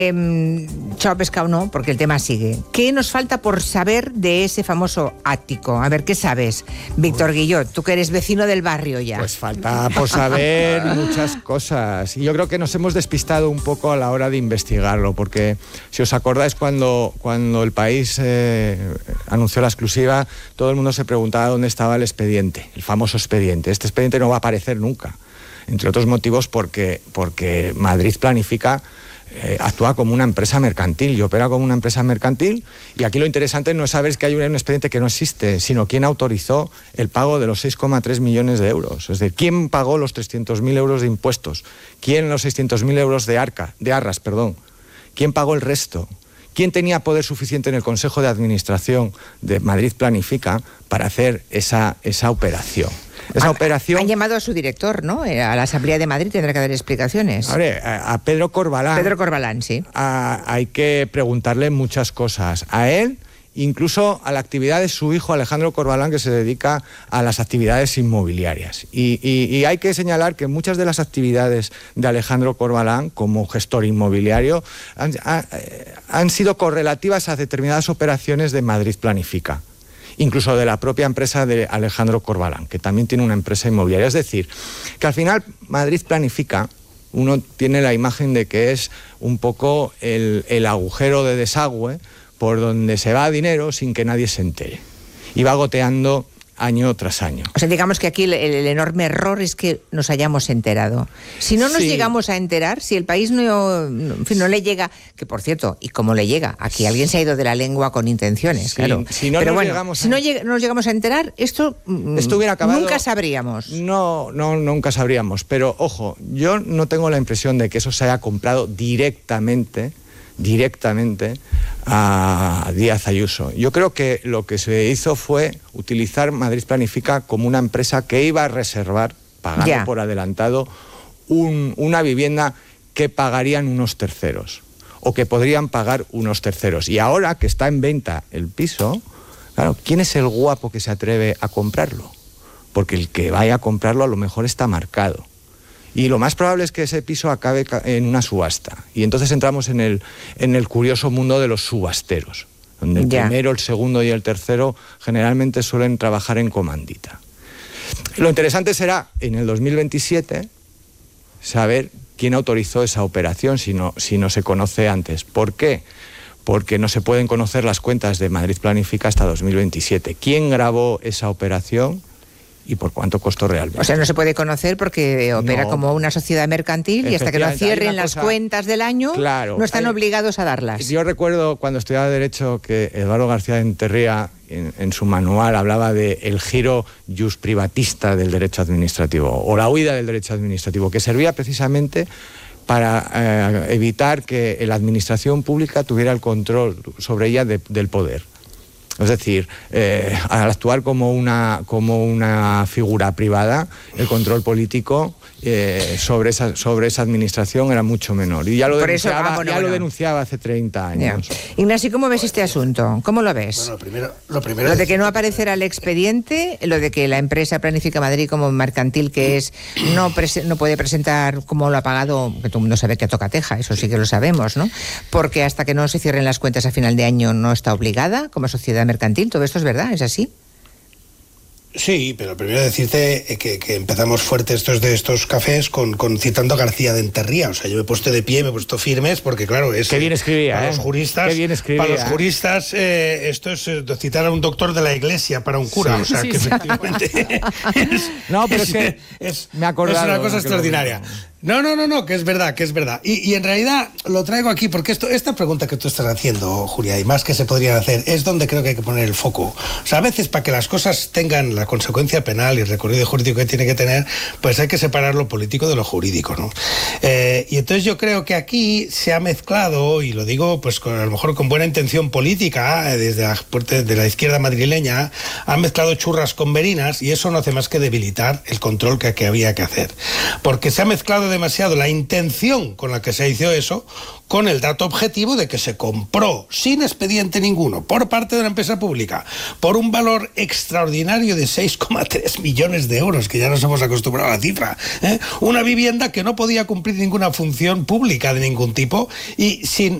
Chao pescado no, porque el tema sigue. ¿Qué nos falta por saber de ese famoso ático? A ver, ¿qué sabes, Víctor Guillot? Tú que eres vecino del barrio ya. Pues falta por saber muchas cosas. Y yo creo que nos hemos despistado un poco a la hora de investigarlo, porque si os acordáis cuando El País anunció la exclusiva, todo el mundo se preguntaba dónde estaba el expediente, el famoso expediente. Este expediente no va a aparecer nunca, entre otros motivos porque Madrid Planifica actúa como una empresa mercantil y opera como una empresa mercantil, y aquí lo interesante no es saber que hay un expediente que no existe, sino quién autorizó el pago de los 6,3 millones de euros. Es decir, quién pagó los 300.000 euros de impuestos, quién los 600.000 euros de arras, quién pagó el resto, quién tenía poder suficiente en el Consejo de Administración de Madrid Planifica para hacer esa operación. Han llamado a su director, ¿no? A la Asamblea de Madrid tendrá que dar explicaciones. A Pedro Corbalán. Pedro Corbalán, sí. Hay que preguntarle muchas cosas. A él, incluso a la actividad de su hijo Alejandro Corbalán, que se dedica a las actividades inmobiliarias. Y hay que señalar que muchas de las actividades de Alejandro Corbalán, como gestor inmobiliario, han sido correlativas a determinadas operaciones de Madrid Planifica. Incluso de la propia empresa de Alejandro Corbalán, que también tiene una empresa inmobiliaria. Es decir, que al final Madrid Planifica, uno tiene la imagen de que es un poco el agujero de desagüe por donde se va dinero sin que nadie se entere. Y va goteando año tras año. O sea, digamos que aquí el enorme error es que nos hayamos enterado. Si no nos llegamos a enterar, si el país no le llega, que por cierto, y cómo le llega, aquí alguien se ha ido de la lengua con intenciones, claro. Si no nos llegamos a enterar, esto hubiera acabado, nunca sabríamos. No, nunca sabríamos. Pero ojo, yo no tengo la impresión de que eso se haya comprado directamente a Díaz Ayuso. Yo creo que lo que se hizo fue utilizar Madrid Planifica como una empresa que iba a reservar, pagando por adelantado, una vivienda que pagarían unos terceros, o que podrían pagar unos terceros. Y ahora que está en venta el piso, claro, ¿quién es el guapo que se atreve a comprarlo? Porque el que vaya a comprarlo a lo mejor está marcado. Y lo más probable es que ese piso acabe en una subasta. Y entonces entramos en el curioso mundo de los subasteros, donde el primero, el segundo y el tercero generalmente suelen trabajar en comandita. Lo interesante será, en el 2027, saber quién autorizó esa operación si no se conoce antes. ¿Por qué? Porque no se pueden conocer las cuentas de Madrid Planifica hasta 2027. ¿Quién grabó esa operación? ¿Y por cuánto costó realmente? O sea, no se puede conocer porque opera como una sociedad mercantil y hasta que no cierren las cuentas del año, no están obligados a darlas. Yo recuerdo cuando estudiaba Derecho que Eduardo García de Enterría en su manual hablaba de el giro jus-privatista del derecho administrativo, o la huida del derecho administrativo, que servía precisamente para evitar que la administración pública tuviera el control sobre ella del poder. Es decir, al actuar como una figura privada, el control político sobre esa administración era mucho menor. Y ya lo denunciaba hace 30 años. Ignacio, ¿cómo ves este asunto? ¿Cómo lo ves? Bueno, lo primero lo de que no aparecerá el expediente, lo de que la empresa Planifica Madrid como mercantil que es, no puede presentar cómo lo ha pagado, que todo el mundo sabe que toca teja, eso sí que lo sabemos, ¿no? Porque hasta que no se cierren las cuentas a final de año no está obligada como sociedad mercantil. ¿Todo esto es verdad? ¿Es así? Sí, pero primero decirte que empezamos fuerte estos cafés con citando a García de Enterría. O sea, yo me he puesto de pie, me he puesto firmes, porque claro, es... Qué bien escribía, para los juristas, Qué bien escribía, para los juristas esto es citar a un doctor de la iglesia para un cura. Sí, o sea, que efectivamente... No, pero es que me he acordado, es una cosa extraordinaria. No, que es verdad. Y en realidad lo traigo aquí porque esta pregunta que tú estás haciendo, Julia, y más que se podrían hacer, es donde creo que hay que poner el foco. O sea, a veces para que las cosas tengan la consecuencia penal y el recorrido jurídico que tiene que tener, pues hay que separar lo político de lo jurídico, ¿no? Y entonces yo creo que aquí se ha mezclado, y lo digo pues a lo mejor con buena intención política, desde la parte de la izquierda madrileña, han mezclado churras con merinas, y eso no hace más que debilitar el control que había que hacer. Porque se ha mezclado demasiado la intención con la que se hizo eso con el dato objetivo de que se compró sin expediente ninguno por parte de una empresa pública por un valor extraordinario de 6,3 millones de euros, que ya nos hemos acostumbrado a la cifra, una vivienda que no podía cumplir ninguna función pública de ningún tipo y sin